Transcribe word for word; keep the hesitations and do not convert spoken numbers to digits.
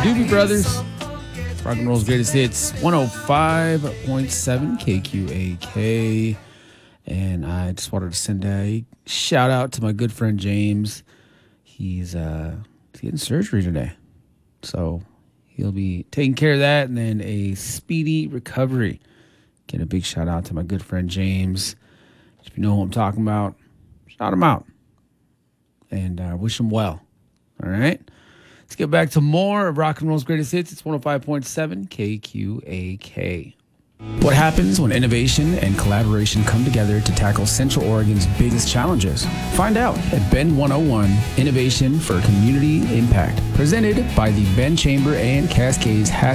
Doobie Brothers. Rock and roll's greatest hits. one oh five point seven K Q A K. And I just wanted to send a shout out to my good friend James. He's uh, getting surgery today. So he'll be taking care of that and then a speedy recovery. Get a big shout out to my good friend James. If you know who I'm talking about, shout him out. And uh, wish him well. All right? Let's get back to more of Rock and Roll's greatest hits. It's one oh five point seven K Q A K. What happens when innovation and collaboration come together to tackle Central Oregon's biggest challenges? Find out at Bend one oh one, Innovation for Community Impact, presented by the Bend Chamber and Cascades